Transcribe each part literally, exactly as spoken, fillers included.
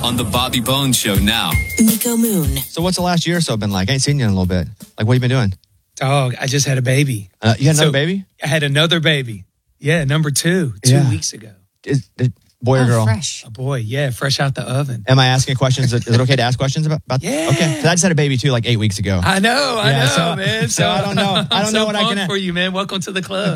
on The Bobby Bones Show now. Nico Moon. So what's the last year or so been like? I ain't seen you in a little bit. Like, what have you been doing? Dog, I just had a baby. Uh, you had another So, baby? I had another baby. Yeah, number two, two Yeah. weeks ago. Is, is boy or Oh, girl? fresh. A boy, yeah, fresh out the oven. Am I asking questions? Is it okay to ask questions about? about Yeah. Okay. 'Cause I just had a baby too, like eight weeks ago. I know, I Yeah, know, so- man. so I don't know. I I'm don't know so what I can pumped a- for you, man. Welcome to the club.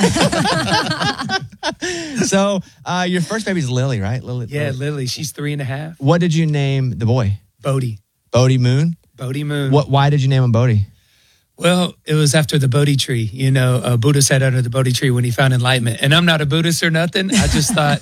So uh, your first baby's Lily, right? Lily. Yeah, Lily, she's three and a half. What did you name the boy? Bodie, Bodie Moon. Bodie Moon. What? Why did you name him Bodie? Well, it was after the Bodhi tree. You know, uh, Buddha sat under the Bodhi tree when he found enlightenment. And I'm not a Buddhist or nothing. I just thought,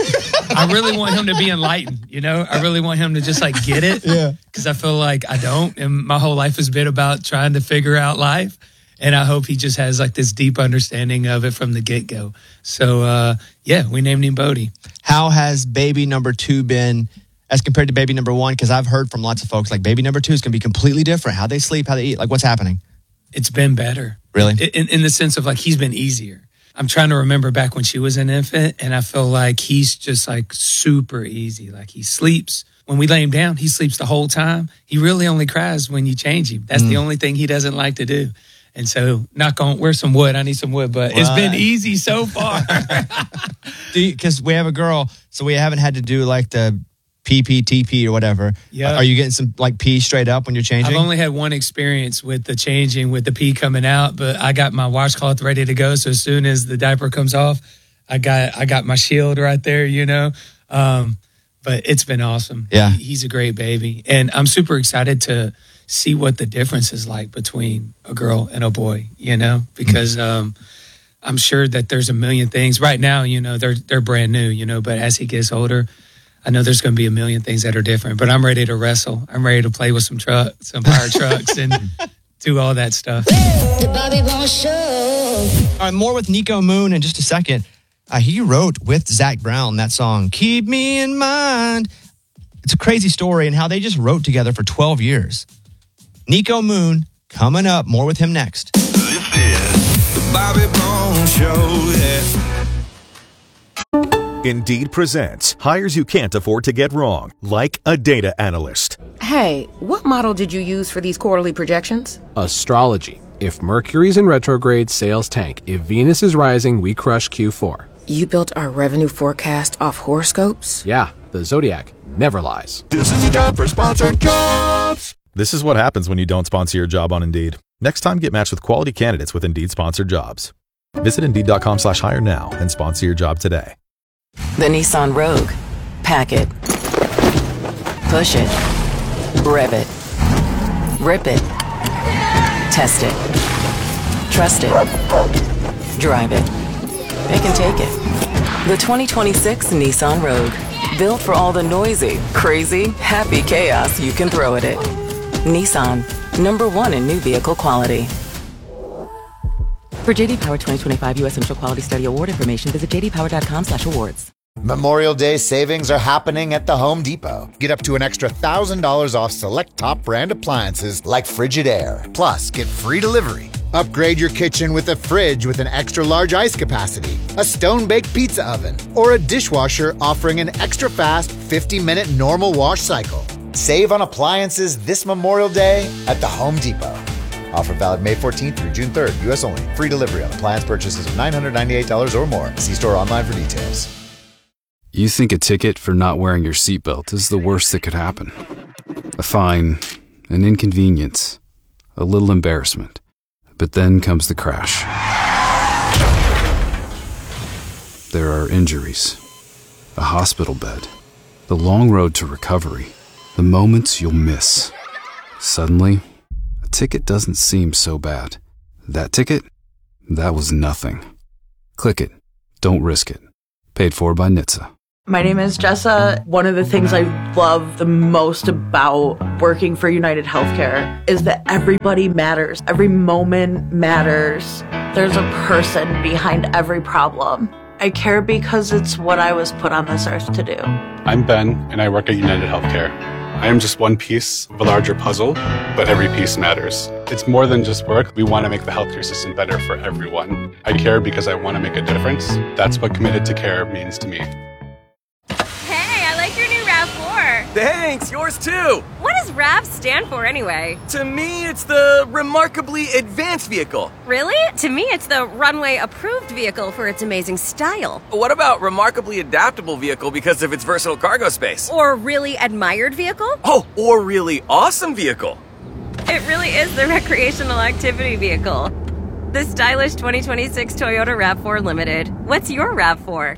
I really want him to be enlightened. You know, I really want him to just like get it. Yeah. Because I feel like I don't. And my whole life has been about trying to figure out life. And I hope he just has like this deep understanding of it from the get go. So, uh, yeah, we named him Bodhi. How has baby number two been as compared to baby number one? Because I've heard from lots of folks like baby number two is going to be completely different. How they sleep, how they eat, like what's happening? It's been better. Really? In, in the sense of like he's been easier. I'm trying to remember back when she was an infant, and I feel like he's just like super easy. Like he sleeps. When we lay him down, he sleeps the whole time. He really only cries when you change him. That's mm. the only thing he doesn't like to do. And so, knock on, where's some wood? I need some wood, but what? It's been easy so far. Because we have a girl, so we haven't had to do like the P P T P or whatever. Yeah. Are you getting some like pee straight up when you're changing? I've only had one experience with the changing, with the pee coming out, but I got my washcloth ready to go. So as soon as the diaper comes off, I got I got my shield right there, you know. Um, but it's been awesome. Yeah. He, he's a great baby. And I'm super excited to see what the difference is like between a girl and a boy, you know, because um, I'm sure that there's a million things. Right now, you know, they're they're brand new, you know, but as he gets older, I know there's going to be a million things that are different, but I'm ready to wrestle. I'm ready to play with some truck, some fire trucks and do all that stuff. The Bobby Bones Show. All right, more with Nico Moon in just a second. Uh, he wrote with Zach Brown that song, Keep Me in Mind. It's a crazy story and how they just wrote together for twelve years. Nico Moon coming up. More with him next. This is the Bobby Bones Show, yeah. Indeed presents hires you can't afford to get wrong, like a data analyst. Hey, what model did you use for these quarterly projections? Astrology. If Mercury's in retrograde, sales tank. If Venus is rising, we crush Q four. You built our revenue forecast off horoscopes? Yeah, the Zodiac never lies. This is a job for sponsored jobs. This is what happens when you don't sponsor your job on Indeed. Next time, get matched with quality candidates with Indeed sponsored jobs. Visit Indeed.com slash hire now and sponsor your job today. The Nissan Rogue. Pack it. Push it. Rev it. Rip it. Test it. Trust it. Drive it. They can take it. The twenty twenty-six Nissan Rogue. Built for all the noisy, crazy, happy chaos you can throw at it. Nissan. Number one in new vehicle quality. For J D Power twenty twenty-five U S Central Quality Study Award information, visit j d power dot com slash awards. Memorial Day savings are happening at the Home Depot. Get up to an extra one thousand dollars off select top brand appliances like Frigidaire. Plus, get free delivery. Upgrade your kitchen with a fridge with an extra large ice capacity, a stone-baked pizza oven, or a dishwasher offering an extra fast fifty minute normal wash cycle. Save on appliances this Memorial Day at the Home Depot. Offer valid May fourteenth through June third, U S only. Free delivery on appliance purchases of nine hundred ninety-eight dollars or more. See store online for details. You think a ticket for not wearing your seatbelt is the worst that could happen. A fine, an inconvenience, a little embarrassment. But then comes the crash. There are injuries, a hospital bed, the long road to recovery, the moments you'll miss. Suddenly, a ticket doesn't seem so bad. That ticket? That was nothing. Click it. Don't risk it. Paid for by N H T S A. My name is Jessa. One of the things I love the most about working for United Healthcare is that everybody matters. Every moment matters. There's a person behind every problem. I care because it's what I was put on this earth to do. I'm Ben, and I work at United Healthcare. I am just one piece of a larger puzzle, but every piece matters. It's more than just work. We want to make the healthcare system better for everyone. I care because I want to make a difference. That's what committed to care means to me. Hey, I like your new RAV four. Thanks, yours too. What does RAV stand for anyway? To me, it's the Remarkably Advanced Vehicle. Really? To me, it's the Runway Approved Vehicle for its amazing style. What about Remarkably Adaptable Vehicle because of its versatile cargo space? Or Really Admired Vehicle? Oh, or Really Awesome Vehicle. It really is the Recreational Activity Vehicle. The stylish twenty twenty-six Toyota RAV four Limited. What's your RAV four?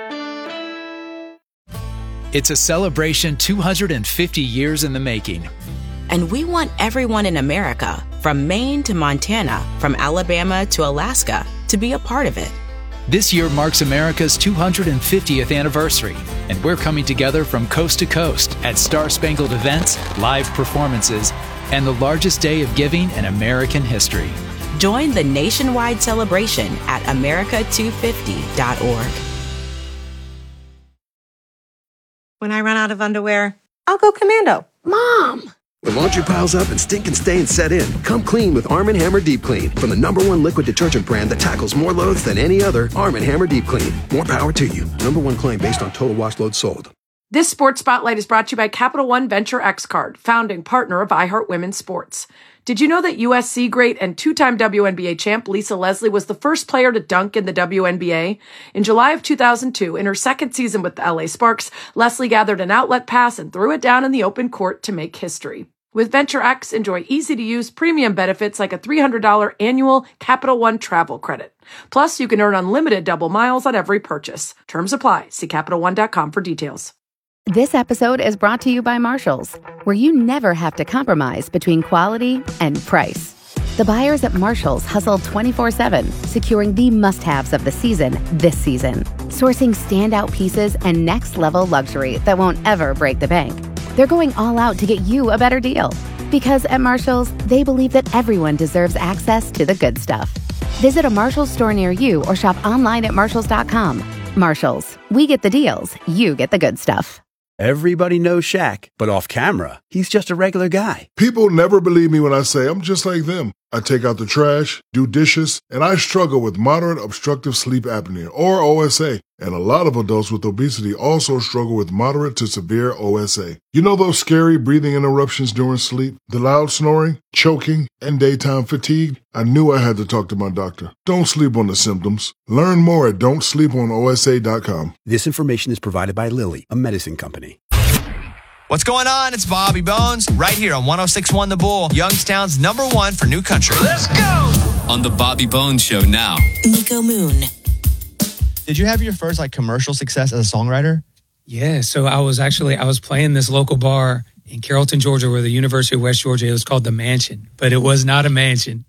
It's a celebration two hundred fifty years in the making. And we want everyone in America, from Maine to Montana, from Alabama to Alaska, to be a part of it. This year marks America's two hundred fiftieth anniversary, and we're coming together from coast to coast at Star-Spangled events, live performances, and the largest day of giving in American history. Join the nationwide celebration at America two fifty dot org. When I run out of underwear, I'll go commando. Mom! When laundry piles up and stinking stains set in, come clean with Arm and Hammer Deep Clean. From the number one liquid detergent brand that tackles more loads than any other, Arm and Hammer Deep Clean. More power to you. Number one claim based on total wash load sold. This Sports Spotlight is brought to you by Capital One Venture X Card, founding partner of iHeart Women's Sports. Did you know that U S C great and two-time W N B A champ Lisa Leslie was the first player to dunk in the W N B A? In July of two thousand two, in her second season with the L A Sparks, Leslie gathered an outlet pass and threw it down in the open court to make history. With Venture X, enjoy easy-to-use premium benefits like a three hundred dollars annual Capital One travel credit. Plus, you can earn unlimited double miles on every purchase. Terms apply. See Capital One dot com for details. This episode is brought to you by Marshalls, where you never have to compromise between quality and price. The buyers at Marshalls hustle twenty-four seven, securing the must-haves of the season this season. Sourcing standout pieces and next-level luxury that won't ever break the bank. They're going all out to get you a better deal. Because at Marshalls, they believe that everyone deserves access to the good stuff. Visit a Marshalls store near you or shop online at marshalls dot com. Marshalls, we get the deals, you get the good stuff. Everybody knows Shaq, but off camera, he's just a regular guy. People never believe me when I say I'm just like them. I take out the trash, do dishes, and I struggle with moderate obstructive sleep apnea, or O S A. And a lot of adults with obesity also struggle with moderate to severe O S A. You know those scary breathing interruptions during sleep, the loud snoring, choking, and daytime fatigue? I knew I had to talk to my doctor. Don't sleep on the symptoms. Learn more at don't sleep on O S A dot com. This information is provided by Lilly, a medicine company. What's going on? It's Bobby Bones right here on one oh six point one The Bull, Youngstown's number one for new country. Let's go! On The Bobby Bones Show now. Nico Moon. Did you have your first like commercial success as a songwriter? Yeah, so I was actually, I was playing this local bar in Carrollton, Georgia, where the University of West Georgia, it was called The Mansion, but it was not a mansion.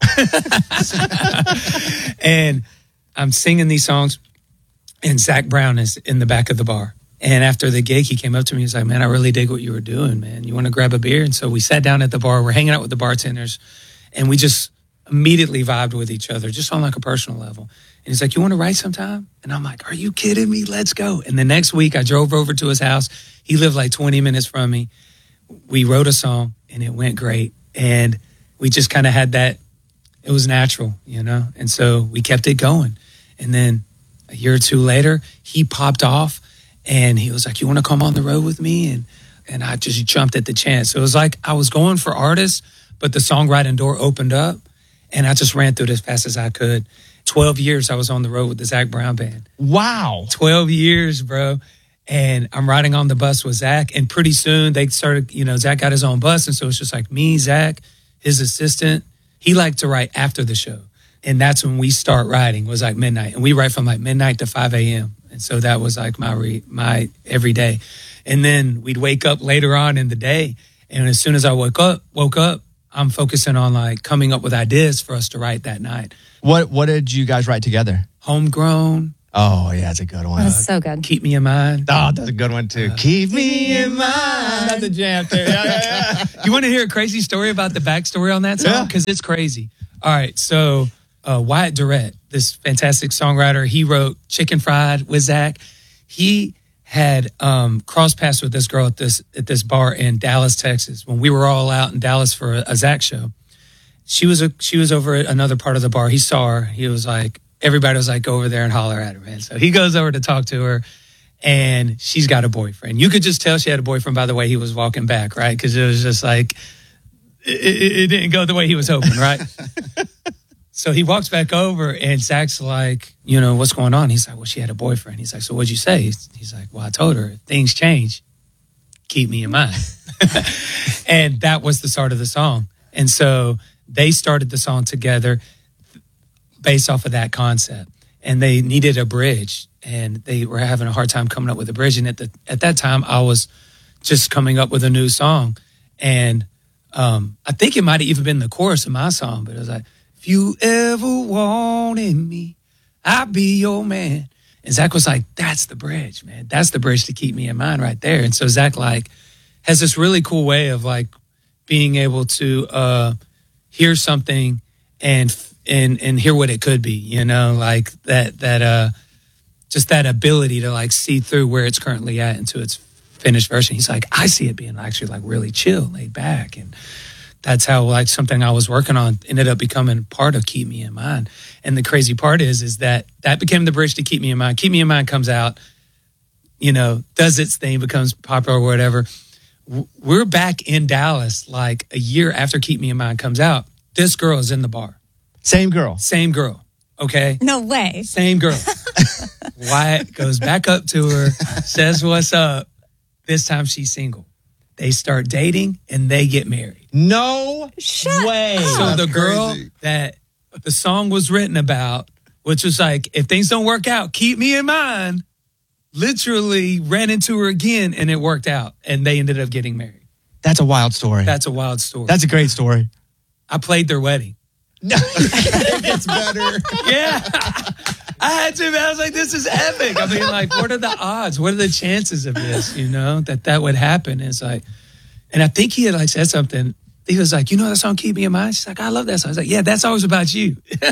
And I'm singing these songs, and Zach Brown is in the back of the bar. And after the gig, he came up to me. He's like, man, I really dig what you were doing, man. You want to grab a beer? And so we sat down at the bar. We're hanging out with the bartenders. And we just immediately vibed with each other, just on like a personal level. And he's like, you want to write sometime? And I'm like, are you kidding me? Let's go. And the next week, I drove over to his house. He lived like twenty minutes from me. We wrote a song, and it went great. And we just kind of had that. It was natural, you know? And so we kept it going. And then a year or two later, he popped off. And he was like, you want to come on the road with me? And and I just jumped at the chance. So it was like I was going for artists, but the songwriting door opened up, and I just ran through it as fast as I could. twelve years I was on the road with the Zach Brown Band. Wow. twelve years, bro. And I'm riding on the bus with Zach, and pretty soon they started, you know, Zach got his own bus, and so it's just like me, Zach, his assistant. He liked to write after the show. And that's when we start writing, was like midnight. And we write from like midnight to five a.m., and so that was like my re, my every day. And then we'd wake up later on in the day. And as soon as I woke up, woke up, I'm focusing on like coming up with ideas for us to write that night. What What did you guys write together? Homegrown. Oh, yeah, that's a good one. That's so good. Keep Me in Mind. Oh, that's a good one too. Uh, Keep Me in Mind. That's a jam too. Yeah, yeah, yeah. You want to hear a crazy story about the backstory on that song? Because yeah. It's crazy. All right, so uh, Wyatt Durrett, this fantastic songwriter, he wrote Chicken Fried with Zach. He had um, cross paths with this girl at this at this bar in Dallas, Texas, when we were all out in Dallas for a, a Zach show. She was a, she was over at another part of the bar. He saw her. He was like, everybody was like, go over there and holler at her, man. So he goes over to talk to her, and she's got a boyfriend. You could just tell she had a boyfriend by the way he was walking back, right? Because it was just like, it, it, it didn't go the way he was hoping, right? So he walks back over, and Zach's like, you know, what's going on? He's like, well, she had a boyfriend. He's like, so what'd you say? He's, he's like, well, I told her, if things change, keep me in mind. And that was the start of the song. And so they started the song together based off of that concept. And they needed a bridge, and they were having a hard time coming up with a bridge. And at the at that time, I was just coming up with a new song. And um, I think it might have even been the chorus of my song, but it was like, if you ever wanted me, I'll be your man. And Zach was like, that's the bridge, man. That's the bridge to keep me in mind right there. And so Zach like has this really cool way of like being able to uh, hear something and and and hear what it could be, you know, like that that uh just that ability to like see through where it's currently at into its finished version. He's like, I see it being actually like really chill, laid back, and that's how like something I was working on ended up becoming part of Keep Me in Mind. And the crazy part is, is that that became the bridge to Keep Me in Mind. Keep Me in Mind comes out, you know, does its thing, becomes popular or whatever. We're back in Dallas like a year after Keep Me in Mind comes out. This girl is in the bar. Same girl. Same girl. Okay. No way. Same girl. Wyatt goes back up to her, says what's up. This time she's single. They start dating and they get married. No Shut way. up. So the That's girl crazy. that the song was written about, which was like, if things don't work out, keep me in mind, literally ran into her again and it worked out. And they ended up getting married. That's a wild story. That's a wild story. That's a great story. I played their wedding. No, it's better. Yeah. I had to. I was like, this is epic. I mean, like, what are the odds? What are the chances of this, you know, that that would happen? And it's like, and I think he had like said something. He was like, you know that song, Keep Me in Mind? She's like, I love that song. I was like, yeah, that song's about you. She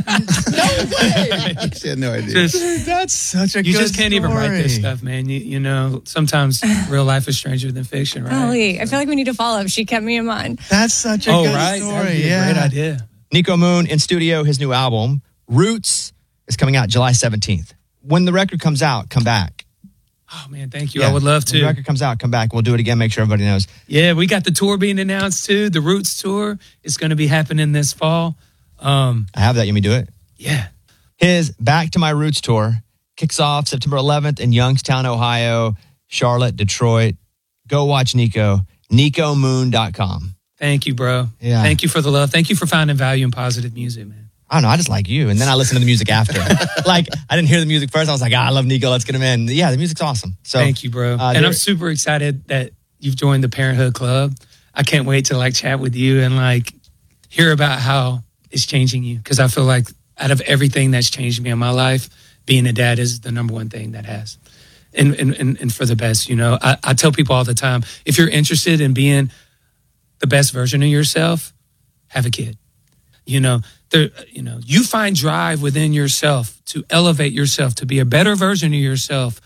had no idea. Just, Dude, that's such a you good just can't even write this story. stuff, man. You, you know, sometimes real life is stranger than fiction, right? Golly, I feel like we need to follow up. She kept me in mind. That's such a Oh, good right. story. That'd be a yeah. great idea. Nico Moon in studio, his new album, Roots, is coming out July seventeenth. When the record comes out, come back. Oh, man, thank you. Yeah, I would love to. When the record comes out, come back. We'll do it again, make sure everybody knows. Yeah, we got the tour being announced too. The Roots tour is going to be happening this fall. Um, I have that. You want me to do it? Yeah. His Back to My Roots tour kicks off September eleventh in Youngstown, Ohio, Charlotte, Detroit. Go watch Nico. Nico Moon dot com. Thank you, bro. Yeah. Thank you for the love. Thank you for finding value in positive music, man. I don't know. I just like you. And then I listen to the music after. Like, I didn't hear the music first. I was like, ah, I love Nico. Let's get him in. Yeah, the music's awesome. So Thank you, bro. Uh, and there- I'm super excited that you've joined the Parenthood Club. I can't wait to like chat with you and like hear about how it's changing you. Because I feel like out of everything that's changed me in my life, being a dad is the number one thing that has. And and, and, and for the best, you know, I, I tell people all the time, if you're interested in being the best version of yourself, have a kid. You know, there, you know, you find drive within yourself to elevate yourself, to be a better version of yourself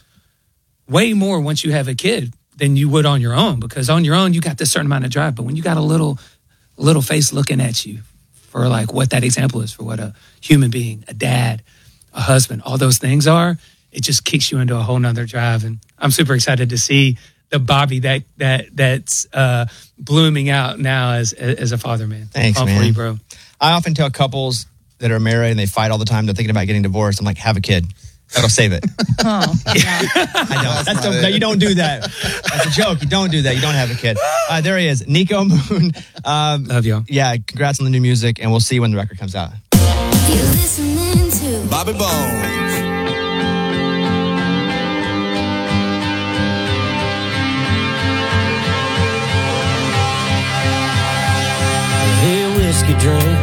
way more once you have a kid than you would on your own, because on your own, you got this certain amount of drive. But when you got a little, little face looking at you for like what that example is, for what a human being, a dad, a husband, all those things are, it just kicks you into a whole nother drive. And I'm super excited to see the Bobby that that that's uh, blooming out now as as a father, man. Thanks, All man. for you, bro. I often tell couples that are married and they fight all the time, they're thinking about getting divorced. I'm like, have a kid. That'll save it. Oh, I don't. That's the, no, you don't do that. That's a joke. You don't do that. You don't have a kid. Uh, there he is, Nico Moon. Um, Love y'all. Yeah, congrats on the new music, and we'll see you when the record comes out. You're listening to Bobby Bone.